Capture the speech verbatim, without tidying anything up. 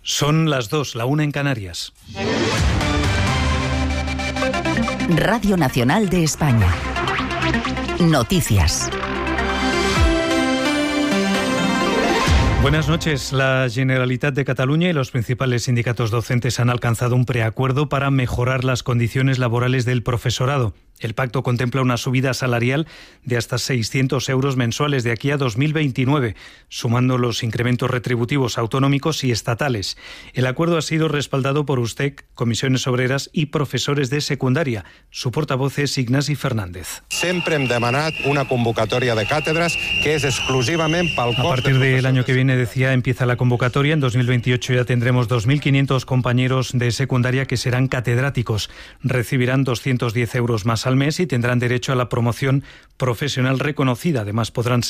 Son las dos, la una en Canarias. Radio Nacional de España. Noticias. Buenas noches. La Generalitat de Cataluña y los principales sindicatos docentes han alcanzado un preacuerdo para mejorar las condiciones laborales del profesorado. El pacto contempla una subida salarial de hasta seiscientos euros mensuales de aquí a dos mil veintinueve, sumando los incrementos retributivos autonómicos y estatales. El acuerdo ha sido respaldado por USTEC, comisiones obreras y profesores de secundaria. Su portavoz es Ignasi Fernández. Siempre hem demanat una convocatoria de càtedres que es exclusivamente para el A partir del año que viene, decía, empieza la convocatoria. En dos mil veintiocho ya tendremos dos mil quinientos compañeros de secundaria que serán catedráticos. Recibirán doscientos diez euros más al mes y tendrán derecho a la promoción profesional reconocida. Además, podrán